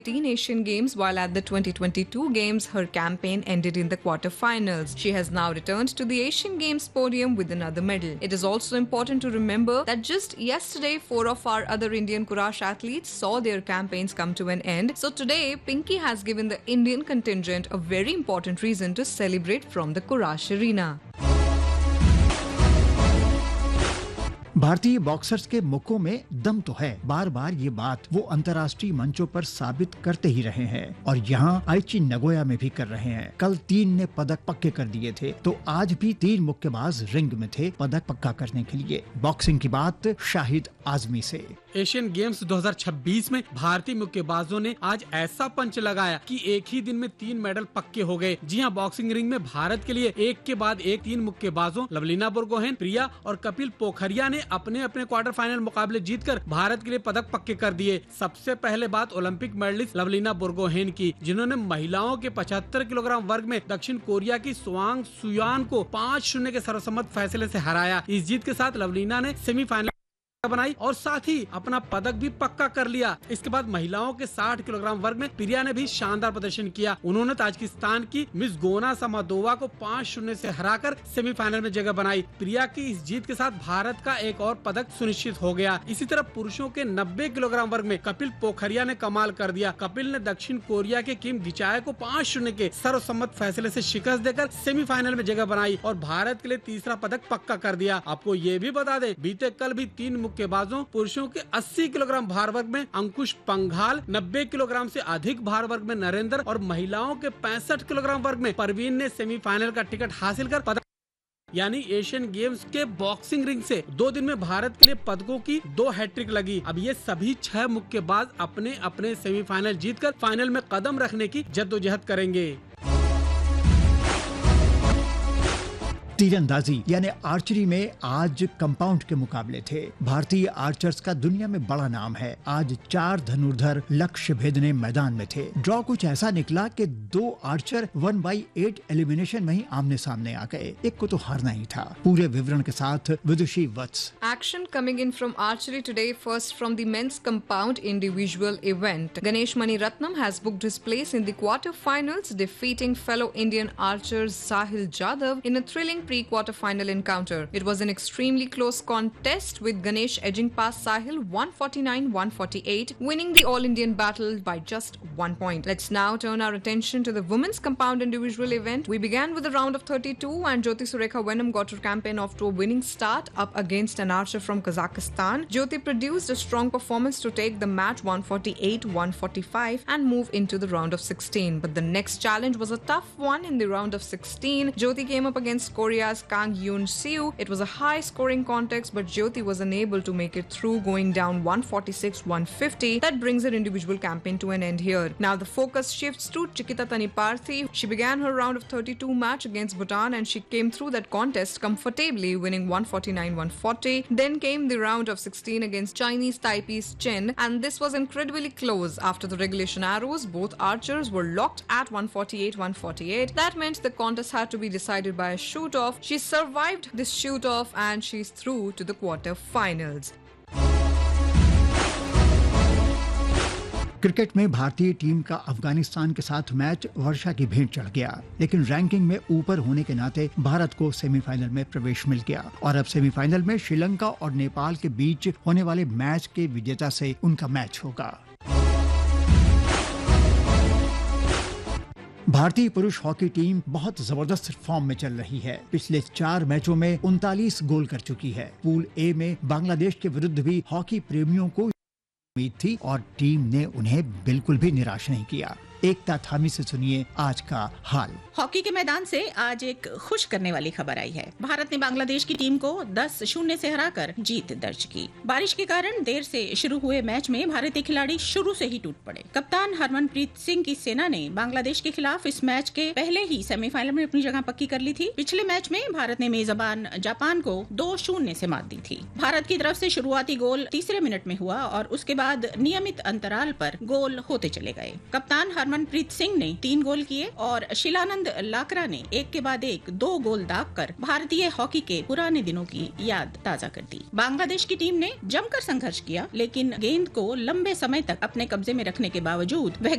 Asian Games, while at the 2022 Games, her campaign ended in the quarterfinals. She has now returned to the Asian Games podium with another medal. It is also important to remember that just yesterday, 4 of our other Indian Kurash athletes saw their campaigns come to an end. So today, Pinky has given the Indian contingent a very important reason to celebrate from the Kurash arena. भारतीय boxers के मुखों में दम तो है, बार बार ये बात वो अंतर्राष्ट्रीय मंचों पर साबित करते ही रहे हैं और यहाँ आइची नगोया में भी कर रहे हैं। कल 3 ने पदक पक्के कर दिए थे, तो आज भी 3 मुक्केबाज रिंग में थे पदक पक्का करने के लिए। बॉक्सिंग की बात शाहिद आजमी से। एशियन गेम्स 2026 में भारतीय मुक्केबाजों ने आज ऐसा पंच लगाया कि एक ही दिन में 3 मेडल पक्के हो गए। जी हां, बॉक्सिंग रिंग में भारत के लिए एक के बाद एक 3 मुक्केबाजों लवलीना बोरगोहेन, प्रिया और कपिल पोखरिया ने अपने अपने क्वार्टर फाइनल मुकाबले जीतकर भारत के लिए पदक पक्के कर दिए। सबसे पहले बात ओलंपिक मेडलिस्ट लवलीना बोरगोहेन की, जिन्होंने महिलाओं के 75 किलोग्राम वर्ग में दक्षिण कोरिया की स्वांग सुयान को 5-0 के सर्वसम्मत फैसले से हराया। इस जीत के साथ लवलीना ने सेमीफाइनल बनाई और साथ ही अपना पदक भी पक्का कर लिया। इसके बाद महिलाओं के 60 किलोग्राम वर्ग में प्रिया ने भी शानदार प्रदर्शन किया। उन्होंने ताजिकिस्तान की मिस गोना समादोवा को 5-0 से हराकर सेमीफाइनल में जगह बनाई। प्रिया की इस जीत के साथ भारत का एक और पदक सुनिश्चित हो गया। इसी तरह पुरुषों के 90 किलोग्राम वर्ग में कपिल पोखरिया ने कमाल कर दिया। कपिल ने दक्षिण कोरिया के किम गिचाय को 5-0 के सर्वसम्मत फैसले से शिकस्त देकर सेमीफाइनल में जगह बनाई और भारत के लिए तीसरा पदक पक्का कर दिया। आपको ये भी बता दें, बीते कल भी 3 मुक्केबाजों पुरुषों के 80 किलोग्राम भार वर्ग में अंकुश पंघाल, 90 किलोग्राम से अधिक भार वर्ग में नरेंद्र और महिलाओं के 65 किलोग्राम वर्ग में परवीन ने सेमीफाइनल का टिकट हासिल कर पदक, यानी एशियन गेम्स के बॉक्सिंग रिंग से 2 दिन में भारत के लिए पदकों की 2 हैट्रिक लगी। अब ये सभी 6 मुक्केबाज अपने अपने सेमीफाइनल जीतकर फाइनल में कदम रखने की जद्दोजहद करेंगे। तीरंदाजी यानी आर्चरी में आज कंपाउंड के मुकाबले थे। भारतीय आर्चर्स का दुनिया में बड़ा नाम है। आज 4 धनुर्धर लक्ष्य भेदने मैदान में थे। ड्रॉ कुछ ऐसा निकला कि 2 आर्चर 1/8 एलिमिनेशन में ही आमने सामने आ गए। एक को तो हारना ही था। पूरे विवरण के साथ विदुषी वत्स। Action coming in from archery today. First from the men's compound individual event. Ganesh Maniratnam has booked his place in the quarter-finals, defeating fellow Indian archers Sahil Jadhav in a thrilling pre-quarter-final encounter. It was an extremely close contest with Ganesh edging past Sahil 149-148, winning the All-Indian battle by just 1 point. Let's now turn our attention to the women's compound individual event. We began with a round of 32 and Jyoti Surekha Venom got her campaign off to a winning start up against an archer from Kazakhstan. Jyoti produced a strong performance to take the match 148-145 and move into the round of 16. But the next challenge was a tough one in the round of 16. Jyoti came up against Korea's Kang Yoon Siu. It was a high-scoring contest, but Jyoti was unable to make it through, going down 146-150. That brings her individual campaign to an end here. Now the focus shifts to Chikita Taniparthi. She began her round of 32 match against Bhutan and she came through that contest comfortably, winning 149-140. Then came the round of 16 against Chinese Taipei's Chen, and this was incredibly close. After the regulation arrows, both archers were locked at 148-148. That meant the contest had to be decided by a shoot-off. She survived this shoot-off and she's through to the quarter-finals. Cricket में भारतीय team का अफगानिस्तान के साथ match वर्षा की भेंट चढ़ गया, लेकिन रैंकिंग में ऊपर होने के नाते भारत को सेमीफाइनल में प्रवेश मिल गया और अब सेमीफाइनल में श्रीलंका और नेपाल के बीच होने वाले मैच के विजेता से उनका मैच होगा। भारतीय पुरुष हॉकी टीम बहुत जबरदस्त फॉर्म में चल रही है। पिछले 4 मैचों में 39 गोल कर चुकी है। पूल ए में बांग्लादेश के विरुद्ध भी हॉकी प्रेमियों को उम्मीद थी और टीम ने उन्हें बिल्कुल भी निराश नहीं किया। एकता थामी से सुनिए आज का हाल। हॉकी के मैदान से आज एक खुश करने वाली खबर आई है। भारत ने बांग्लादेश की टीम को 10-0 से हराकर जीत दर्ज की। बारिश के कारण देर से शुरू हुए मैच में भारतीय खिलाड़ी शुरू से ही टूट पड़े। कप्तान हरमनप्रीत सिंह की सेना ने बांग्लादेश के खिलाफ इस मैच के पहले ही सेमीफाइनल में अपनी जगह पक्की कर ली थी। पिछले मैच में भारत ने मेजबान जापान को 2-0 से मात दी थी। भारत की तरफ से शुरुआती गोल तीसरे मिनट में हुआ और उसके बाद नियमित अंतराल पर गोल होते चले गए। कप्तान हरमनप्रीत सिंह ने 3 गोल किए और शिलानंद लाकरा ने एक के बाद एक 2 गोल दागकर भारतीय हॉकी के पुराने दिनों की याद ताजा कर दी। बांग्लादेश की टीम ने जमकर संघर्ष किया, लेकिन गेंद को लंबे समय तक अपने कब्जे में रखने के बावजूद वह